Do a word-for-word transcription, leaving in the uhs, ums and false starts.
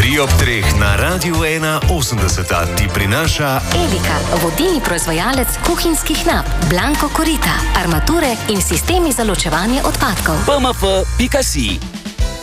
Tri ob treh na Radiu ena osemdeset ti prinaša Elika, vodilni proizvajalec kuhinjskih nap, Blanko Korita, armature in sistemi za ločevanje odpadkov. p m f pika si